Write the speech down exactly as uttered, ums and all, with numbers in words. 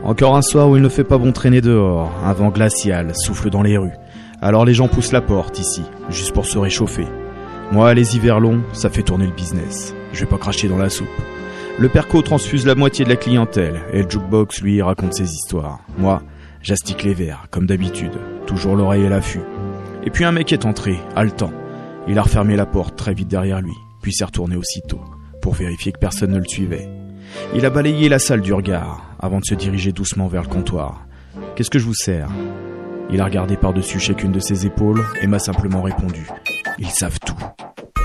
Encore un soir où il ne fait pas bon traîner dehors. Un vent glacial souffle dans les rues. Alors les gens poussent la porte ici, juste pour se réchauffer. Moi, les hivers longs, ça fait tourner le business. Je vais pas cracher dans la soupe. Le perco transfuse la moitié de la clientèle et le jukebox, lui, raconte ses histoires. Moi, j'astique les verres, comme d'habitude, toujours l'oreille à l'affût. Et puis un mec est entré, haletant. Il a refermé la porte très vite derrière lui, puis s'est retourné aussitôt, pour vérifier que personne ne le suivait. Il a balayé la salle du regard, avant de se diriger doucement vers le comptoir. « Qu'est-ce que je vous sers ?» Il a regardé par-dessus chacune de ses épaules et m'a simplement répondu « Ils savent tout ».